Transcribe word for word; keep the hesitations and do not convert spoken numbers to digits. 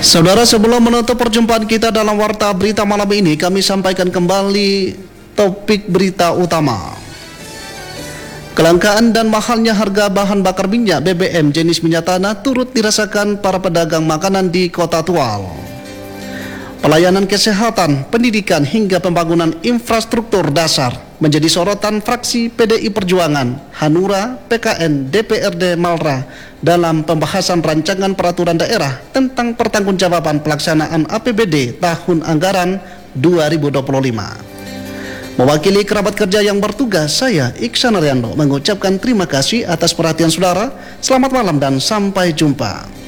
Saudara, sebelum menutup perjumpaan kita dalam Warta Berita malam ini, kami sampaikan kembali topik berita utama. Kelangkaan dan mahalnya harga bahan bakar minyak B B M jenis minyak tanah turut dirasakan para pedagang makanan di Kota Tual. Pelayanan kesehatan, pendidikan hingga pembangunan infrastruktur dasar menjadi sorotan fraksi P D I Perjuangan, Hanura, P K N, D P R D Malra dalam pembahasan rancangan peraturan daerah tentang pertanggungjawaban pelaksanaan A P B D tahun anggaran dua ribu dua puluh lima. Mewakili kerabat kerja yang bertugas, saya Iksan Ariando mengucapkan terima kasih atas perhatian saudara. Selamat malam dan sampai jumpa.